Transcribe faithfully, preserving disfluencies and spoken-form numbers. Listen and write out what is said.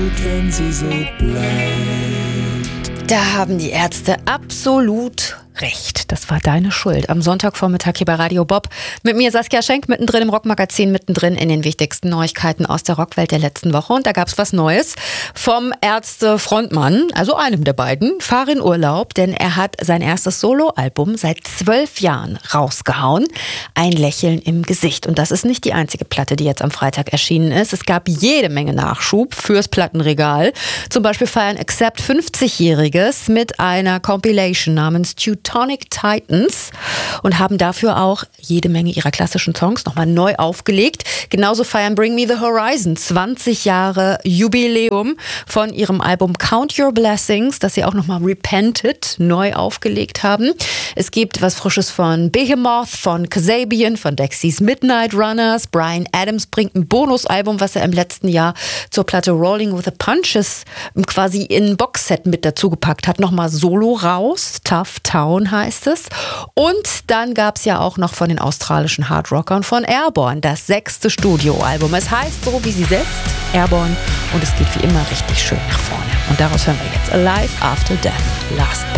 gut, wenn sie so bleibt. Da haben die Ärzte absolut recht. Das war deine Schuld. Am Sonntagvormittag hier bei Radio Bob. Mit mir Saskia Schenk, mittendrin im Rockmagazin, mittendrin in den wichtigsten Neuigkeiten aus der Rockwelt der letzten Woche. Und da gab es was Neues vom Ärzte-Frontmann, also einem der beiden, Farin Urlaub, denn er hat sein erstes Soloalbum seit zwölf Jahren rausgehauen. Ein Lächeln im Gesicht. Und das ist nicht die einzige Platte, die jetzt am Freitag erschienen ist. Es gab jede Menge Nachschub fürs Plattenregal. Zum Beispiel feiern Accept fünfzigjähriges mit einer Compilation namens Teutonic Titans und haben dafür auch jede Menge ihrer klassischen Songs nochmal neu aufgelegt. Genauso feiern Bring Me the Horizon zwanzig Jahre Jubiläum von ihrem Album Count Your Blessings, das sie auch nochmal Repented neu aufgelegt haben. Es gibt was Frisches von Behemoth, von Kasabian, von Dexys Midnight Runners. Bryan Adams bringt ein Bonusalbum, was er im letzten Jahr zur Platte Rolling with the Punches quasi in ein Boxset mit dazu gepackt hat. Nochmal solo raus. Tough Town heißt es. Und dann gab es ja auch noch von den australischen Hardrockern von Airborne das sechste Studioalbum. Es heißt so wie sie selbst, Airborne, und es geht wie immer richtig schön nach vorne. Und daraus hören wir jetzt Alive After Death, Last